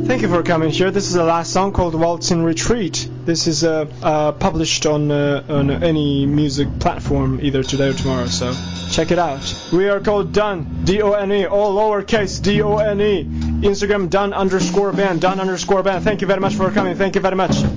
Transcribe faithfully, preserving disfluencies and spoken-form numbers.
Thank you for coming here. This is the last song called Waltz in Retreat. This is uh, uh, published on uh, on any music platform either today or tomorrow, so check it out. We are called Done, D O N E, all lowercase, D O N E. Instagram, Done underscore band, Done underscore band. Thank you very much for coming. Thank you very much.